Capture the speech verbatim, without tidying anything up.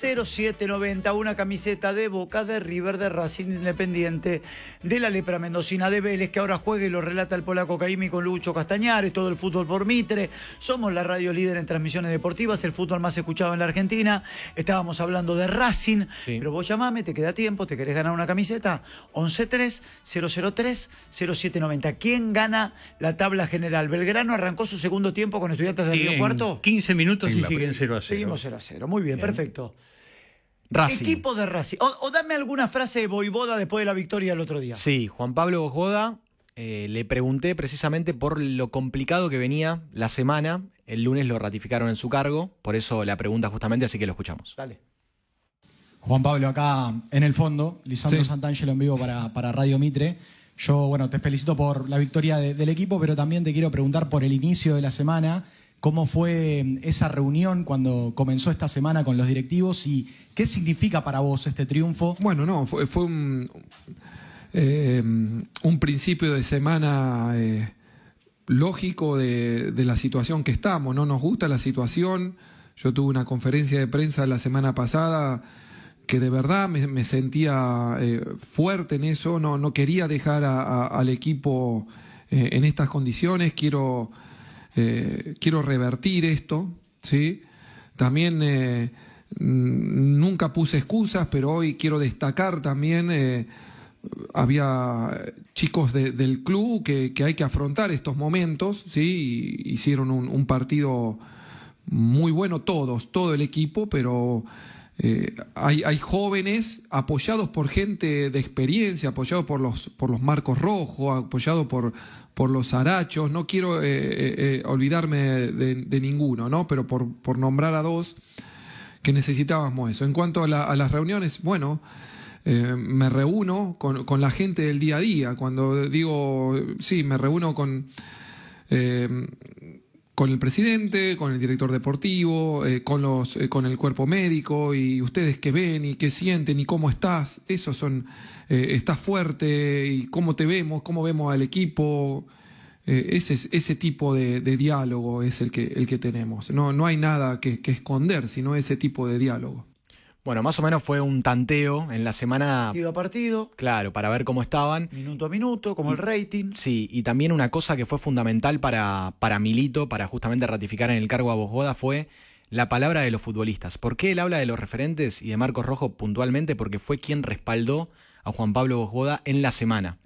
cero siete noventa, una camiseta de Boca, de River, de Racing, Independiente, de la Lepra Mendocina, de Vélez, que ahora juega y lo relata el polaco Caimi con Lucho Castañares, todo el fútbol por Mitre. Somos la radio líder en transmisiones deportivas, el fútbol más escuchado en la Argentina. Estábamos hablando de Racing, sí. Pero vos llamame, te queda tiempo, te querés ganar una camiseta, once tres cero cero tres cero siete noventa. ¿Quién gana la tabla general? Belgrano arrancó su segundo tiempo con Estudiantes del sí, Río Cuarto. quince minutos y siguen cero a cero. Seguimos cero a cero. Muy bien, bien. Perfecto. Racing. Equipo de Racing. O, o dame alguna frase de Voivoda después de la victoria del otro día. Sí, Juan Pablo Voivoda, eh, le pregunté precisamente por lo complicado que venía la semana. El lunes lo ratificaron en su cargo, por eso la pregunta justamente, así que lo escuchamos. Dale. Juan Pablo, acá en el fondo, Lisandro sí. Santangelo en vivo para, para Radio Mitre. Yo, bueno, te felicito por la victoria de, del equipo, pero también te quiero preguntar por el inicio de la semana. ¿Cómo fue esa reunión cuando comenzó esta semana con los directivos y qué significa para vos este triunfo? Bueno, no, fue, fue un, eh, un principio de semana eh, lógico de, de la situación que estamos. No nos gusta la situación. Yo tuve una conferencia de prensa la semana pasada que de verdad me, me sentía eh, fuerte en eso. No, no quería dejar a, a, al equipo eh, en estas condiciones. Quiero... Eh, quiero revertir esto, ¿sí? También eh, nunca puse excusas, pero hoy quiero destacar también, eh, había chicos de, del club que, que hay que afrontar estos momentos, ¿sí? Y hicieron un, un partido muy bueno todos, todo el equipo, pero eh, hay, hay jóvenes apoyados por gente de experiencia, apoyados por los, por los Marcos Rojos, apoyados por, por los Arachos. No quiero eh, eh, olvidarme de, de ninguno, ¿no? Pero por, por nombrar a dos que necesitábamos eso. En cuanto a, la, a las reuniones, bueno, eh, me reúno con, con la gente del día a día. Cuando digo, sí, me reúno con... Eh, con el presidente, con el director deportivo, eh, con los, eh, con el cuerpo médico, y ustedes qué ven y qué sienten y cómo estás. Esos son, eh, estás fuerte y cómo te vemos, cómo vemos al equipo. Eh, ese, ese tipo de, de diálogo es el que, el que tenemos. No, no hay nada que, que esconder, sino ese tipo de diálogo. Bueno, más o menos fue un tanteo en la semana... Partido a partido. Claro, para ver cómo estaban. Minuto a minuto, como y, el rating. Sí, y también una cosa que fue fundamental para, para Milito, para justamente ratificar en el cargo a Voivoda, fue la palabra de los futbolistas. ¿Por qué él habla de los referentes y de Marcos Rojo puntualmente? Porque fue quien respaldó a Juan Pablo Voivoda en la semana.